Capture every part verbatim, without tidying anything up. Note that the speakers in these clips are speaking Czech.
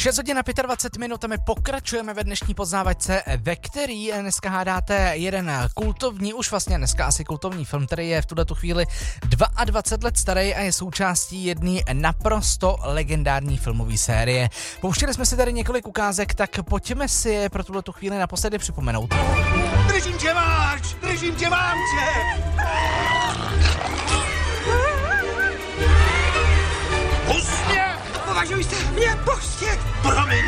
šest hodin a dvacet pět minut a my pokračujeme ve dnešní poznávačce, ve který dneska hádáte jeden kultovní, už vlastně dneska asi kultovní film, který je v tuto chvíli dvacet dva let starý a je součástí jedné naprosto legendární filmové série. Pouštěli jsme si tady několik ukázek, tak pojďme si je pro tuto chvíli naposledy připomenout. Držím tě, máš! Držím tě, mám tě! Pust mě! Považuj se mě pustit! Promiň!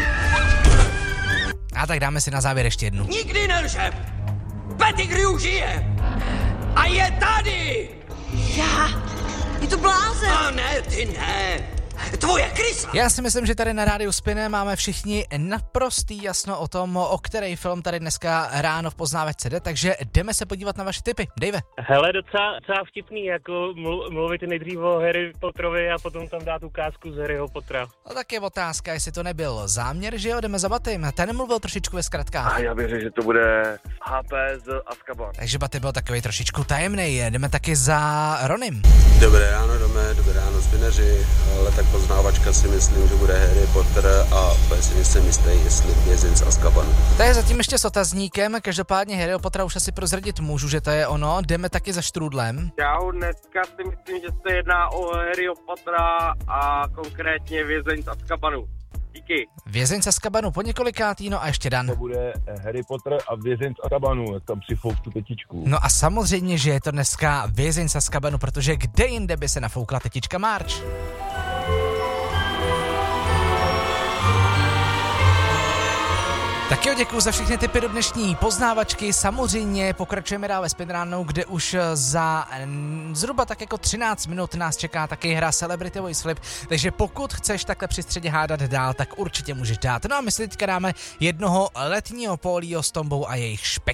A tak dáme si na závěr ještě jednu. Nikdy nelžem! Pettigrew žije! A je tady! Já? Je to blázen! A ne, ty ne! Tvoje krysa! Já si myslím, že tady na Rádiu Spin máme všichni naprostý jasno o tom, o který film tady dneska ráno v poznávačce jde, takže jdeme se podívat na vaše tipy. Dejve. Hele, docela, docela vtipný, jako mlu, mluvit nejdřív o Harry Potterovi a potom tam dát ukázku z Harryho Pottera. No tak je otázka, jestli to nebyl záměr, že jo, jdeme za Batym. Ten mluvil trošičku ve zkratkách. A já věřím, že to bude H P z Azkaban. Takže Baty byl takový trošičku tajemný. Jdeme taky za Ronym. Dobré ráno, dome, dobré ráno, spineři, ale tak poznávačka si myslím, že bude Harry Potter a úplně si nejsem jistý, jestli vězeň z Azkabanu. To je zatím ještě s otazníkem, každopádně Harryho Pottera už asi prozradit můžu, že to je ono. Jdeme taky za Štrůdlem. Čau, dneska si myslím, že se jedná o Harryho Pottera a konkrétně vězeň z Azkabanu. Díky. Vězeň z Azkabanu po několikátý, no a ještě Dan. To bude Harry Potter a vězeň z Azkabanu, jak tam přifouk tu tetičku. No a samozřejmě, že je to dneska vězeň z Azkabanu, protože kde jinde by se nafoukla tetička Marge? Tak jo, děkuju za všechny tipy do dnešní poznávačky. Samozřejmě pokračujeme dál ve Spinránou, kde už za zhruba tak jako třináct minut nás čeká taky hra Celebrity Voice Flip, takže pokud chceš takhle při středě hádat dál, tak určitě můžeš dát. No a my si teďka dáme jednoho letního Paulího s Tombou a jejich špek.